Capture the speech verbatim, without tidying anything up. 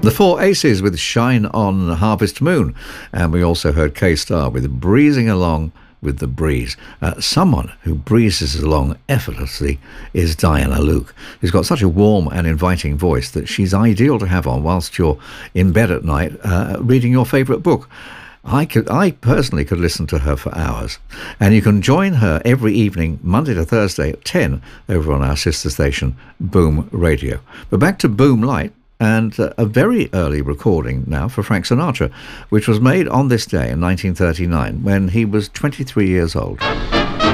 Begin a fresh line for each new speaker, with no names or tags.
The Four Aces with Shine On Harvest Moon. And we also heard K-Star with Breezing Along with the Breeze. Uh, someone who breezes along effortlessly is Diana Luke, who's got such a warm and inviting voice that she's ideal to have on whilst you're in bed at night uh, reading your favourite book. I could, I personally could listen to her for hours. And you can join her every evening, Monday to Thursday at ten, over on our sister station, Boom Radio. But back to Boom Light, and uh, a very early recording now for Frank Sinatra, which was made on this day in nineteen thirty-nine, when he was twenty-three years old.